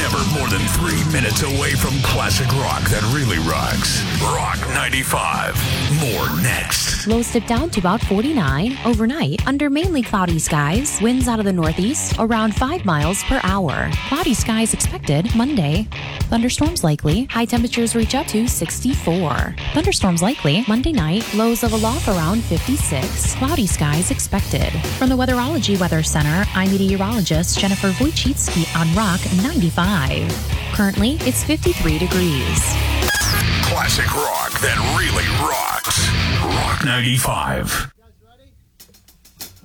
never more than 3 minutes away from classic rock that really rocks. Rock 95. More next. Lows dip down to about 49 overnight under mainly cloudy skies. Winds out of the northeast around 5 miles per hour. Cloudy skies expected Monday. Thunderstorms likely. High temperatures reach up to 64. Thunderstorms likely Monday night. Lows level off around 56. Cloudy skies expected. From the Weatherology Weather Center, I'm meteorologist Jennifer Wojcicki on Rock 95. Currently, it's 53 degrees. Classic rock that really rocks. Rock 95.